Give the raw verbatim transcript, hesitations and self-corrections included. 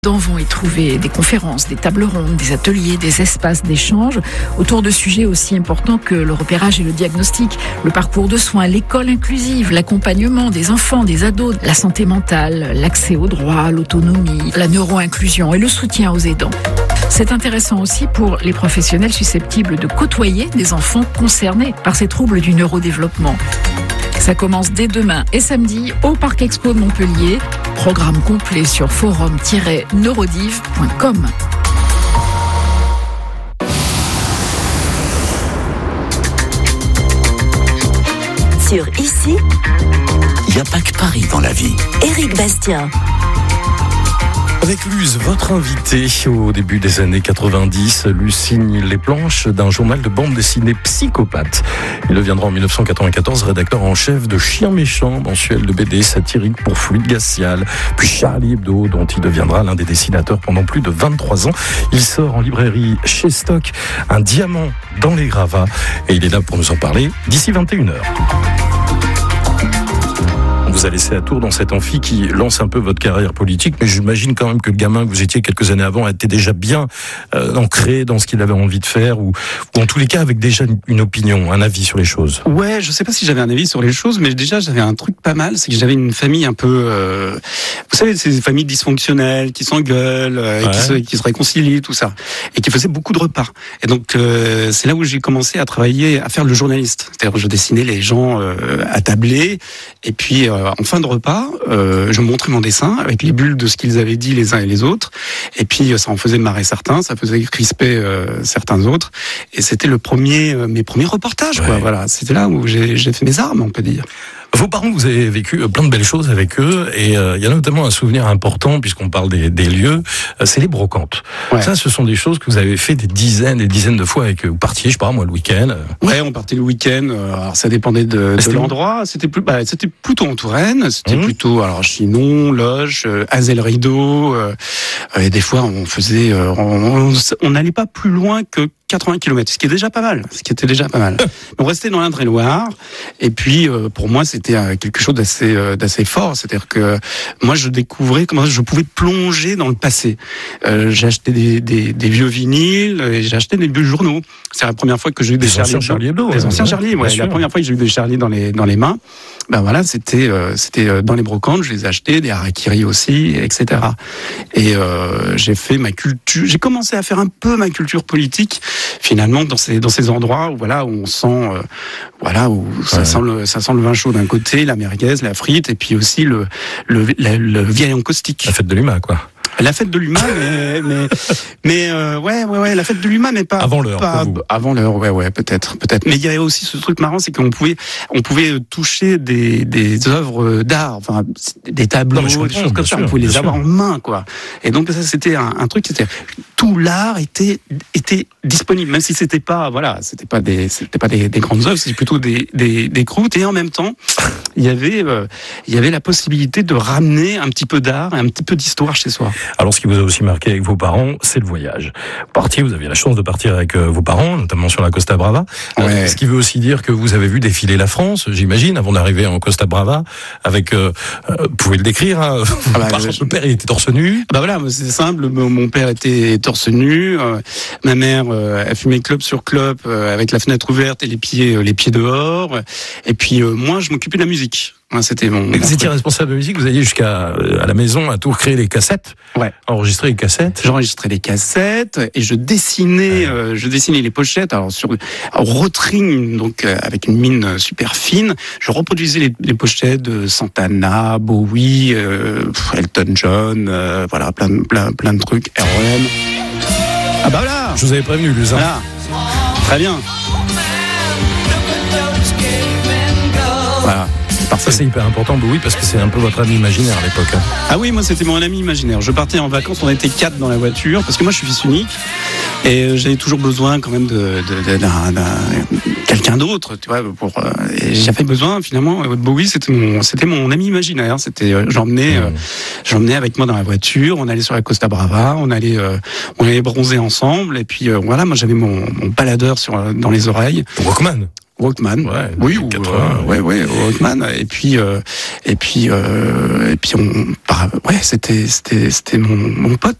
Vont y trouver des conférences, des tables rondes, des ateliers, des espaces d'échange autour de sujets aussi importants que le repérage et le diagnostic, le parcours de soins, l'école inclusive, l'accompagnement des enfants, des ados, la santé mentale, l'accès aux droits, l'autonomie, la neuro-inclusion et le soutien aux aidants. C'est intéressant aussi pour les professionnels susceptibles de côtoyer des enfants concernés par ces troubles du neurodéveloppement. Ça commence dès demain et samedi au Parc Expo de Montpellier. Programme complet sur forum tiret neurodiv point com. Sur Ici, il n'y a pas que Paris dans la vie. Éric Bastien. Avec Luz, votre invitée au début des années quatre-vingt-dix, Luz signe les planches d'un journal de bande dessinée Psychopathe. Il deviendra en dix-neuf cent quatre-vingt-quatorze rédacteur en chef de Chien Méchant, mensuel de B D satirique pour Fluide Glacial, puis Charlie Hebdo, dont il deviendra l'un des dessinateurs pendant plus de vingt-trois ans. Il sort en librairie chez Stock Un diamant dans les gravats et il est là pour nous en parler d'ici vingt et une heures. On vous a laissé à Tours dans cet amphi qui lance un peu votre carrière politique, mais j'imagine quand même que le gamin que vous étiez quelques années avant était déjà bien euh, ancré dans ce qu'il avait envie de faire, ou, ou en tous les cas avec déjà une, une opinion, un avis sur les choses. Ouais, je sais pas si j'avais un avis sur les choses, mais déjà j'avais un truc pas mal, c'est que j'avais une famille un peu, euh, vous savez, ces familles dysfonctionnelles qui s'engueulent, euh, ouais. qui, se, qui se réconcilient, tout ça, et qui faisaient beaucoup de repas. Et donc euh, c'est là où j'ai commencé à travailler, à faire le journaliste. C'est-à-dire je dessinais les gens euh, attablés, et puis euh, en fin de repas, euh, je montrais mon dessin avec les bulles de ce qu'ils avaient dit les uns et les autres. Et puis ça en faisait marrer certains, ça faisait crisper euh, certains autres. Et c'était le premier, euh, mes premiers reportages, ouais. quoi. Voilà, c'était là où j'ai, j'ai fait mes armes, on peut dire. Vos parents, vous avez vécu plein de belles choses avec eux, et euh, il y a notamment un souvenir important, puisqu'on parle des, des lieux, euh, c'est les brocantes. Ouais. Ça, ce sont des choses que vous avez fait des dizaines et des dizaines de fois avec eux. Vous partiez, je sais pas, moi, le week-end. Ouais, on partait le week-end. Euh, alors, ça dépendait de, de l'endroit. C'était plus, bah, c'était plutôt en Touraine. C'était mmh. plutôt, alors, Chinon, Loches, euh, Azel-Rideau. Euh, et des fois, on faisait, euh, on n'allait pas plus loin que quatre-vingts kilomètres, ce qui est déjà pas mal, ce qui était déjà pas mal. On restait dans l'Indre-et-Loire, et puis euh, pour moi c'était euh, quelque chose d'assez euh, d'assez fort, c'est-à-dire que moi je découvrais comment je pouvais plonger dans le passé. Euh, j'ai acheté des, des, des vieux vinyles, et j'ai acheté des vieux journaux. C'est la première fois que j'ai eu des, des Charlie, Charlie Hebdo, des anciens Charlie. Ouais, la première fois que j'ai eu des Charlie dans les dans les mains. Ben voilà, c'était euh, c'était dans les brocantes, je les ai achetés, des harakiri aussi, et cetera. Et euh, j'ai fait ma culture, j'ai commencé à faire un peu ma culture politique. Finalement, dans ces dans ces endroits où voilà où on sent euh, voilà où ça ouais. sent le ça sent le vin chaud d'un côté, la merguez, la frite, et puis aussi le le le, le vieil encaustique. La fête de l'humain, quoi. La fête de l'humain, mais mais mais euh, ouais ouais ouais la fête de l'humain, mais pas avant l'heure. Pas, avant l'heure, ouais ouais peut-être peut-être. Mais il y avait aussi ce truc marrant, c'est qu'on pouvait on pouvait toucher des des œuvres d'art, enfin des tableaux, non, des choses comme ça. Sûr, on pouvait les avoir sûr. en main, quoi. Et donc ça c'était un, un truc, c'était tout l'art était était disponible, même si c'était pas voilà c'était pas des c'était pas des, des grandes œuvres, c'était plutôt des des des croûtes. Et en même temps il y avait euh, il y avait la possibilité de ramener un petit peu d'art et un petit peu d'histoire chez soi. Alors, ce qui vous a aussi marqué avec vos parents, c'est le voyage. Vous partiez, vous aviez la chance de partir avec euh, vos parents, notamment sur la Costa Brava. Ouais. Euh, ce qui veut aussi dire que vous avez vu défiler la France, j'imagine, avant d'arriver en Costa Brava, avec, euh, euh, vous pouvez le décrire, hein, ah bah, votre je... père, il était torse nu. Bah voilà, c'est simple, mon père était torse nu, euh, ma mère, euh, elle fumait clope sur clope, euh, avec la fenêtre ouverte et les pieds, euh, les pieds dehors. Et puis, euh, moi, je m'occupais de la musique. Ouais, c'était mon. Vous étiez responsable de musique, vous alliez jusqu'à à la maison à Tours créer les cassettes. Ouais. Enregistrer les cassettes. J'enregistrais les cassettes et je dessinais, ouais. euh, je dessinais les pochettes. Alors sur en rotring, donc euh, avec une mine super fine, je reproduisais les, les pochettes de Santana, Bowie, euh, Elton John, euh, voilà, plein, plein, plein de trucs. R E M. Ah bah voilà. Je vous avais prévenu, Luz. Voilà. Très bien. Voilà. Ça c'est hyper important, bah oui, parce que c'est un peu votre ami imaginaire à l'époque. Hein. Ah oui, moi c'était mon ami imaginaire. Je partais en vacances, on était quatre dans la voiture, parce que moi je suis fils unique et j'avais toujours besoin quand même de, de, de d'un, d'un quelqu'un d'autre, tu vois. Pour et j'avais besoin finalement. Bowie c'était mon c'était mon ami imaginaire. C'était j'emmenais mmh. euh, j'emmenais avec moi dans la voiture. On allait sur la Costa Brava, on allait euh, on allait bronzer ensemble et puis euh, voilà, moi j'avais mon, mon baladeur sur dans les oreilles. Walkman. Walkman. Ouais, oui, ou, quatre-vingts. Euh, ouais, ouais, Walkman. Et puis, euh, et puis, euh, et puis on, bah, ouais, c'était, c'était, c'était mon, mon pote.